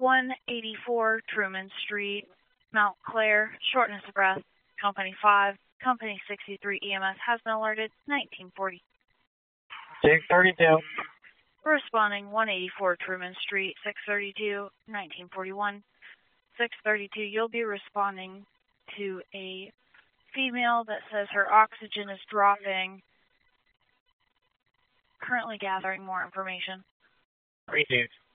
184 Truman Street, Mount Clair, shortness of breath, Company 5, Company 63 EMS has been alerted, 1940. 632. Responding 184 Truman Street, 632, 1941. 632, you'll be responding to a female that says her oxygen is dropping. Currently gathering more information. 32.